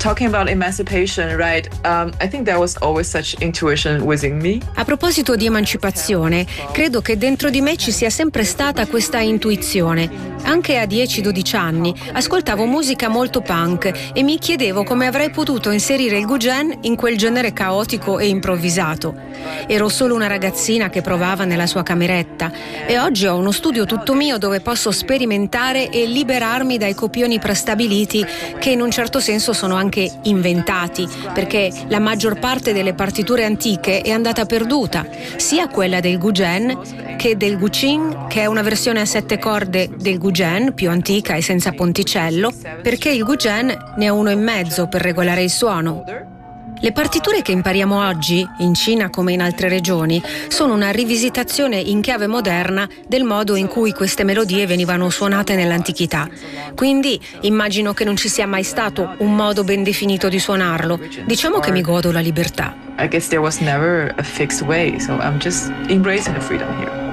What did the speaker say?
talking about emancipation, right? I think there was always such intuition within me. A proposito di emancipazione, credo che dentro di me ci sia sempre stata questa intuizione. Anche a 10-12 anni ascoltavo musica molto punk e mi chiedevo come avrei potuto inserire il Gougen in quel genere caotico e improvvisato. Ero solo una ragazzina che provava nella sua cameretta e oggi ho uno studio tutto mio dove posso sperimentare e liberarmi dai copioni prestabiliti che in un certo senso sono anche inventati, perché la maggior parte delle partiture antiche è andata perduta, sia quella del Gougen che del Guqin, che è una versione a 7 corde del Gougen, più antica e senza ponticello, perché il Gougen ne ha uno e mezzo per regolare il suono. Le partiture che impariamo oggi, in Cina come in altre regioni, sono una rivisitazione in chiave moderna del modo in cui queste melodie venivano suonate nell'antichità. Quindi immagino che non ci sia mai stato un modo ben definito di suonarlo. Diciamo che mi godo la libertà. I guess there was never a fixed way, so I'm just embracing the freedom here.